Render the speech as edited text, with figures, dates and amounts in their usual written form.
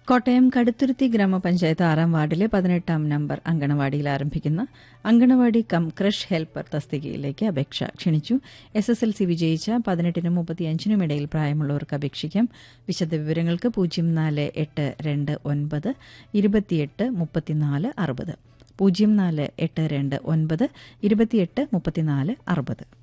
കോട്ടയം കടുത്തുരുത്തി ഗ്രാമപഞ്ചായത്ത് 6-ാം വാർഡിലെ 18-ാം നമ്പർ അങ്കണവാടിയിൽ ആരംഭിക്കുന്ന അങ്കണവാടി കം ക്രഷ് ഹെൽപ്പർ തസ്തികയിലേക്ക് അപേക്ഷ ക്ഷണിച്ചു. SSLC വിജയിച്ച 18-നും 35-നും ഇടയിൽ പ്രായമുള്ളവർക്ക് അപേക്ഷിക്കാം. വിശദവിവരങ്ങൾക്ക് 048229 283460 048229 283460.